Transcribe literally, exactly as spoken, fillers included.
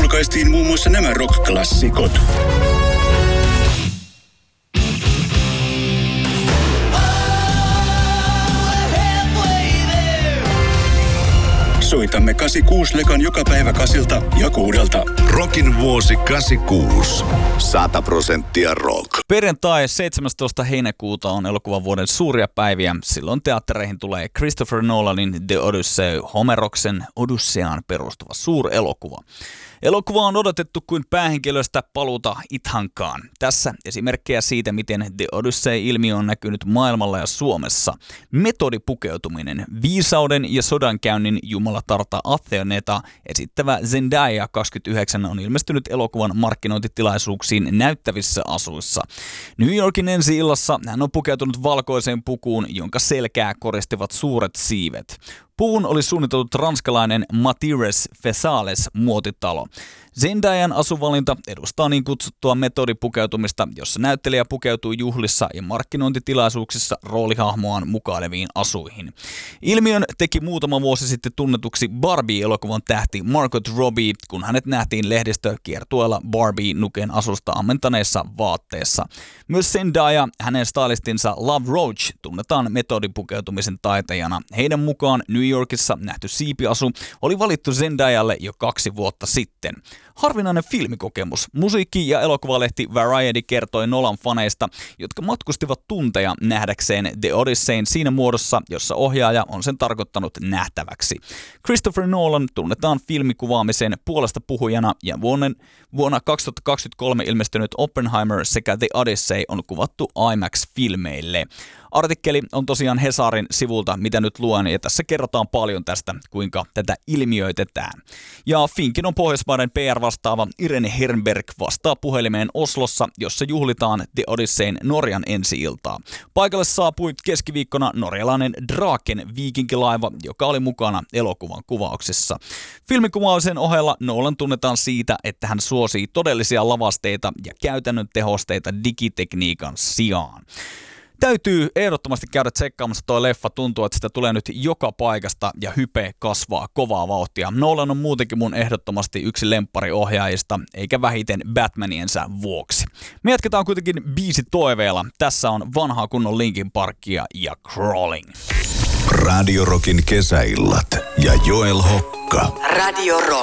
julkaistiin muun muassa nämä rock-klassikot. Soitamme kahdeksankymmentäkuusi lekan joka päivä kasilta ja kuudelta. Rockin vuosi kahdeksankymmentäkuusi. Sata prosenttia rock. Perjantai seitsemästoista heinäkuuta on elokuvan vuoden suuria päiviä. Silloin teattereihin tulee Christopher Nolanin The Odyssey, Homeroksen Odysseaan perustuva suurelokuva. Elokuva on odotettu kuin päähenkilöstä paluuta Ithankaan. Tässä esimerkkejä siitä, miten The Odyssey-ilmiö on näkynyt maailmalla ja Suomessa. Metodipukeutuminen, viisauden ja sodankäynnin jumalatarta Atheoneta esittävä Zendaya kaksikymmentäyhdeksän on ilmestynyt elokuvan markkinointitilaisuuksiin näyttävissä asuissa. New Yorkin ensi-illassa hän on pukeutunut valkoiseen pukuun, jonka selkää koristivat suuret siivet. Puvun oli suunnitellut ranskalainen Matires Fesales muotitalo. Zendayan asuvalinta edustaa niin kutsuttua metodipukeutumista, jossa näyttelijä pukeutuu juhlissa ja markkinointitilaisuuksissa roolihahmoaan mukaileviin asuihin. Ilmiön teki muutama vuosi sitten tunnetuksi Barbie-elokuvan tähti Margot Robbie, kun hänet nähtiin lehdistökiertueella Barbie-nuken asusta ammentaneissa vaatteissa. Myös Zendaya, hänen stylistinsa Love Roach, tunnetaan metodipukeutumisen taitajana. Heidän mukaan New Yorkissa nähty siipiasu oli valittu Zendayalle jo kaksi vuotta sitten. Harvinainen filmikokemus. Musiikki- ja elokuvalehti Variety kertoi Nolan faneista, jotka matkustivat tunteja nähdäkseen The Odysseyn siinä muodossa, jossa ohjaaja on sen tarkoittanut nähtäväksi. Christopher Nolan tunnetaan filmikuvaamisen puolesta puhujana ja vuonna, vuonna kaksituhattakaksikymmentäkolme ilmestynyt Oppenheimer sekä The Odyssey on kuvattu IMAX-filmeille. Artikkeli on tosiaan Hesarin sivulta, mitä nyt luen, ja tässä kerrotaan paljon tästä, kuinka tätä ilmiöitetään. Ja Finkin on Pohjoismaiden P R-vastaava Irene Hernberg vastaa puhelimeen Oslossa, jossa juhlitaan The Odysseyn Norjan ensi-iltaa. Paikalle saapui keskiviikkona norjalainen Draken viikinkilaiva, joka oli mukana elokuvan kuvauksissa. Filmikuvauksen ohella Nolan tunnetaan siitä, että hän suosii todellisia lavasteita ja käytännön tehosteita digitekniikan sijaan. Täytyy ehdottomasti käydä tsekkaamassa toi leffa, tuntuu, että sitä tulee nyt joka paikasta ja hype kasvaa kovaa vauhtia. Nolan on muutenkin mun ehdottomasti yksi lemppariohjaajista, eikä vähiten Batmaniensä vuoksi. Me jatketaan kuitenkin biisi toiveella. Tässä on vanhaa kunnon Linkin Parkia ja Crawling. Radio Rockin kesäillat ja Joel Hokka. Radio Rock.